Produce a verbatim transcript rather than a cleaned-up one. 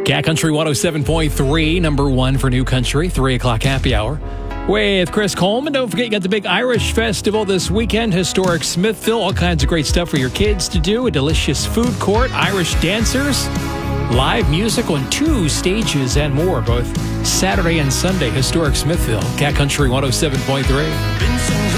Cat Country one oh seven point three, number one for New Country, three o'clock happy hour. With Chris Coleman. Don't forget, you got the big Irish Festival this weekend. Historic Smithville. All kinds of great stuff for your kids to do. A delicious food court. Irish dancers. Live music on two stages and more, both Saturday and Sunday. Historic Smithville. Cat Country one oh seven point three.